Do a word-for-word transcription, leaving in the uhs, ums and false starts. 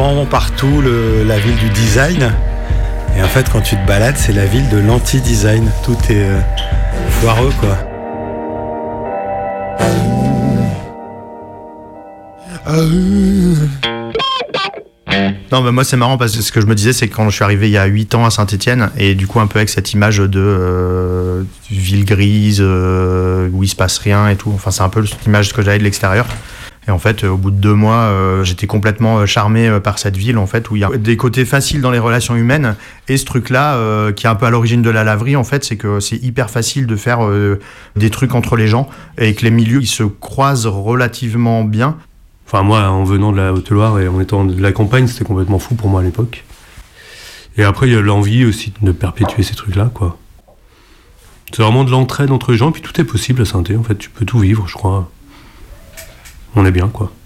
Vraiment partout le, la ville du design. Et en fait, quand tu te balades, c'est la ville de l'anti-design. Tout est euh, foireux, quoi. Non, bah moi c'est marrant parce que ce que je me disais, c'est que quand je suis arrivé il y a huit ans à Saint-Étienne, et du coup un peu avec cette image de euh, ville grise, euh, où il se passe rien et tout, enfin c'est un peu l'image que j'avais de l'extérieur. Et en fait, au bout de deux mois, euh, j'étais complètement charmé par cette ville, en fait, où il y a des côtés faciles dans les relations humaines. Et ce truc-là, euh, qui est un peu à l'origine de la laverie, en fait, c'est que c'est hyper facile de faire euh, des trucs entre les gens, et que les milieux, ils se croisent relativement bien. Enfin, moi, en venant de la Haute-Loire et en étant de la campagne, c'était complètement fou pour moi à l'époque. Et après, il y a l'envie aussi de perpétuer ces trucs-là, quoi. C'est vraiment de l'entraide entre les gens, puis tout est possible à Saint-Étienne, en fait. Tu peux tout vivre, je crois. On est bien, quoi.